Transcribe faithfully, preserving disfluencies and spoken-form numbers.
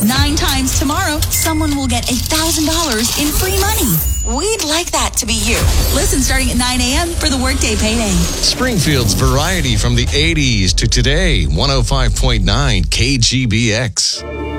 Nine times tomorrow, someone will get one thousand dollars in free money. We'd like that to be you. Listen starting at nine a.m. for the Workday Payday. Springfield's variety from the eighties to today. one oh five point nine K G B X.